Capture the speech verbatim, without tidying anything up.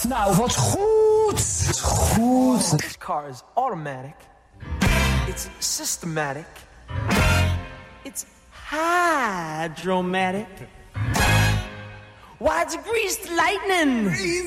Nou, wat goed. Goed. This car is automatic. It's systematic. It's hydromatic. Why, it's greased lightning.